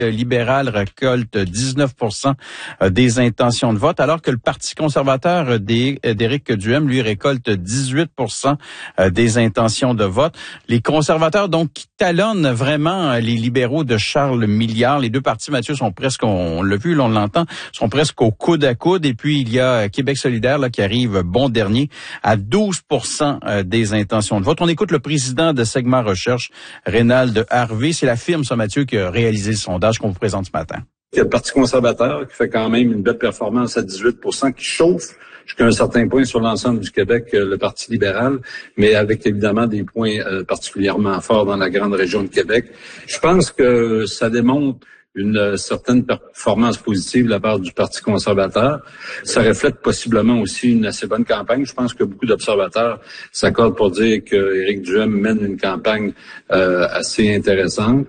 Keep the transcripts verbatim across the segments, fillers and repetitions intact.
libéral récolte dix-neuf pour cent des intentions de vote, alors que le Parti conservateur d'Éric Duhem, lui, récolte dix-huit pour cent des intentions de vote. Les conservateurs, donc, qui talonnent vraiment les libéraux de Charles Milliard. Les deux partis, Mathieu, sont presque, on l'a vu, on l'entend, sont presque au coude à coude. Et puis, il y a Québec solidaire là, qui arrive bon dernier à douze pour cent des intentions de vote. On écoute le président de Segma Recherche, Rénald Harvey. C'est la firme, ça, Mathieu, qui a réalisé le sondage qu'on vous présente ce matin. Il y a le Parti conservateur qui fait quand même une belle performance à dix-huit pour cent, qui chauffe jusqu'à un certain point sur l'ensemble du Québec, le Parti libéral, mais avec évidemment des points euh, particulièrement forts dans la grande région de Québec. Je pense que ça démontre une certaine performance positive de la part du Parti conservateur. Ça reflète possiblement aussi une assez bonne campagne. Je pense que beaucoup d'observateurs s'accordent pour dire qu'Éric Duhem mène une campagne euh, assez intéressante.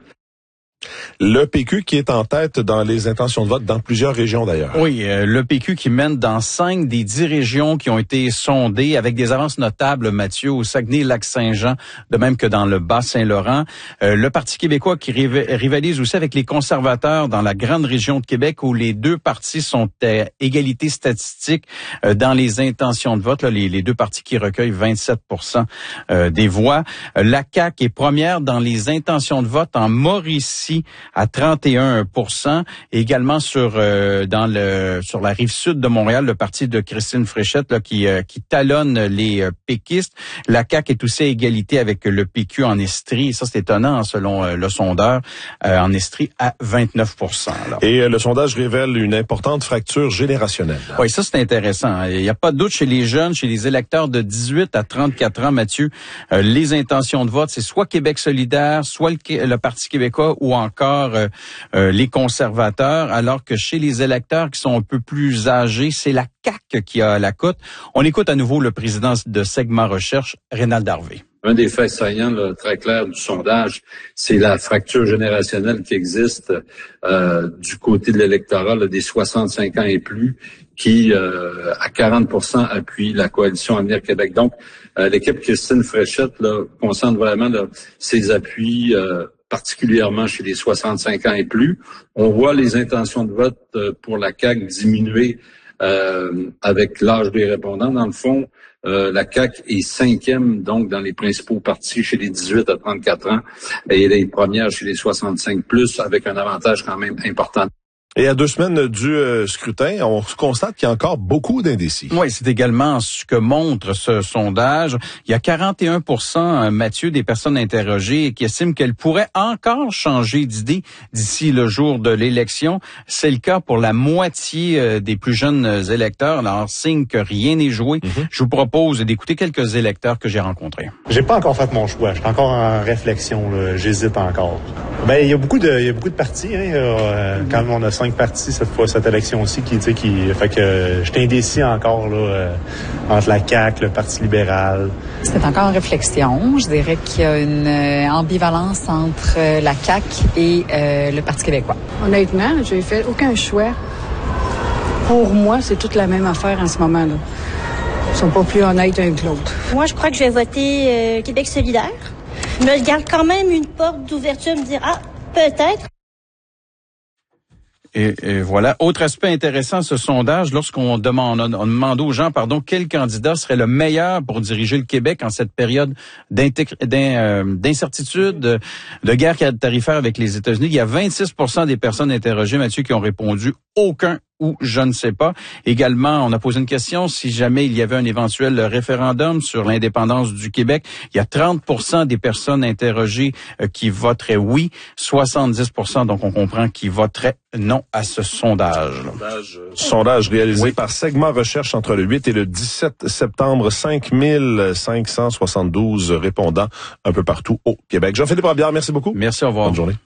Le P Q qui est en tête dans les intentions de vote dans plusieurs régions d'ailleurs. Oui, euh, le P Q qui mène dans cinq des dix régions qui ont été sondées avec des avances notables, Mathieu, au Saguenay-Lac-Saint-Jean, de même que dans le Bas-Saint-Laurent. Euh, le Parti québécois qui rivalise aussi avec les conservateurs dans la grande région de Québec où les deux partis sont à égalité statistique euh, dans les intentions de vote. Là, les, les deux partis qui recueillent vingt-sept pour cent euh, des voix. Euh, la C A Q est première dans les intentions de vote en Mauricie à trente et un pour cent. Et également sur euh, dans le sur la rive sud de Montréal, le parti de Christine Fréchette là, qui euh, qui talonne les euh, péquistes. La C A Q est aussi à égalité avec le P Q en Estrie. Et ça, c'est étonnant hein, selon euh, le sondeur euh, en Estrie à vingt-neuf pour cent. Alors. Et euh, le sondage révèle une importante fracture générationnelle. Oui, ça c'est intéressant. Il n'y a pas de doute chez les jeunes, chez les électeurs de dix-huit à trente-quatre ans, Mathieu. Euh, les intentions de vote, c'est soit Québec solidaire, soit le, le Parti québécois ou encore euh, euh, les conservateurs, alors que chez les électeurs qui sont un peu plus âgés, c'est la C A Q qui a la cote. On écoute à nouveau le président de Segma Recherche, Rénald Harvey. Un des faits saillants, là, très clairs du sondage, c'est la fracture générationnelle qui existe euh, du côté de l'électorat là, des soixante-cinq ans et plus, qui euh, à quarante pour cent appuie la coalition Avenir Québec. Donc, euh, l'équipe Christine Fréchette là, concentre vraiment là, ses appuis euh, particulièrement chez les soixante-cinq ans et plus. On voit les intentions de vote euh, pour la C A Q diminuer euh, avec l'âge des répondants. Dans le fond, euh, la C A Q est cinquième donc dans les principaux partis chez les dix-huit à trente-quatre ans et elle est première chez les soixante-cinq plus avec un avantage quand même important. Et à deux semaines du euh, scrutin, on constate qu'il y a encore beaucoup d'indécis. Oui, c'est également ce que montre ce sondage. Il y a quarante et un pour cent, Mathieu, des personnes interrogées qui estiment qu'elles pourraient encore changer d'idée d'ici le jour de l'élection. C'est le cas pour la moitié des plus jeunes électeurs. Alors, signe que rien n'est joué. Mm-hmm. Je vous propose d'écouter quelques électeurs que j'ai rencontrés. J'ai pas encore fait mon choix. Je suis encore en réflexion. Là. J'hésite encore. Ben, il y a beaucoup de, il y a beaucoup de partis. Hein. Euh, quand on a cinq partis cette fois, cette élection aussi, qui, tu sais, qui, fait que euh, je suis indécis encore là euh, entre la C A Q, le Parti libéral. C'est encore en réflexion. Je dirais qu'il y a une euh, ambivalence entre euh, la C A Q et euh, le Parti québécois. Honnêtement, j'ai fait aucun choix. Pour moi, c'est toute la même affaire en ce moment-là. Ils sont pas plus honnêtes un que l'autre. Moi, je crois que je vais voter euh, Québec solidaire. Je me garde quand même une porte d'ouverture, me dire, ah, peut-être. Et, et voilà. Autre aspect intéressant de ce sondage, lorsqu'on demande, on demande aux gens, pardon, quel candidat serait le meilleur pour diriger le Québec en cette période d'incertitude, de, de guerre tarifaire avec les États-Unis, il y a vingt-six pour cent des personnes interrogées, Mathieu, qui ont répondu aucun ou je ne sais pas. Également, on a posé une question, si jamais il y avait un éventuel référendum sur l'indépendance du Québec, il y a trente pour cent des personnes interrogées euh, qui voteraient oui, soixante-dix pour cent, donc on comprend, qui voteraient non à ce sondage. Sondage, sondage réalisé oui. par Segma Recherche entre le huit et le dix-sept septembre, cinq mille cinq cent soixante-douze répondants un peu partout au Québec. Jean-Philippe Robillard, merci beaucoup. Merci, au revoir. Bonne journée.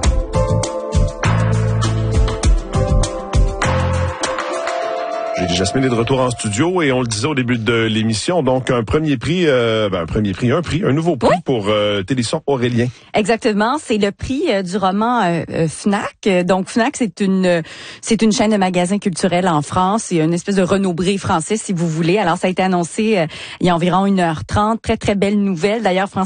J'ai déjà Yasmine est de retour en studio et on le disait au début de l'émission, donc un premier prix, euh, ben, un premier prix, un prix, un nouveau prix oui. pour euh, Téléson Aurélien. Exactement, c'est le prix euh, du roman euh, euh, Fnac. Donc Fnac, c'est une c'est une chaîne de magasins culturels en France, c'est une espèce de Renaud-Bré français si vous voulez. Alors ça a été annoncé euh, il y a environ une heure trente, très très belle nouvelle. D'ailleurs,